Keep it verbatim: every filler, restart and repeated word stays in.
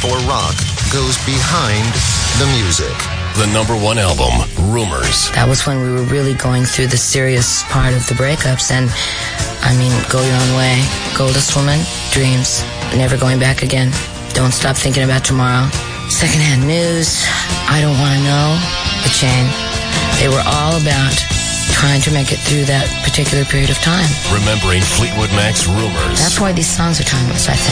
before rock goes behind the music. The number one album, Rumors. That was when we were really going through the serious part of the breakups. And, I mean, Go Your Own Way, Goldest Woman, Dreams, Never Going Back Again, Don't Stop Thinking About Tomorrow, Secondhand News, I Don't Want to Know, The Chain. They were all about trying to make it through that particular period of time. Remembering Fleetwood Mac's Rumors. That's why these songs are timeless, I think.